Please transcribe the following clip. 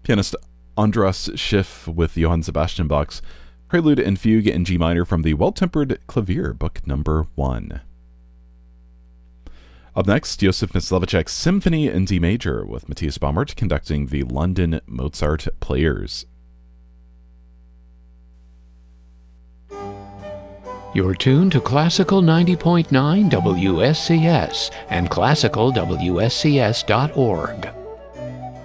Pianist Andras Schiff with Johann Sebastian Bach's Prelude and Fugue in G minor from the Well-Tempered Clavier, book number 1. Up next, Josef Mysliveček's Symphony in D major with Matthias Baumert conducting the London Mozart Players. You're tuned to Classical 90.9 WSCS and classicalwscs.org.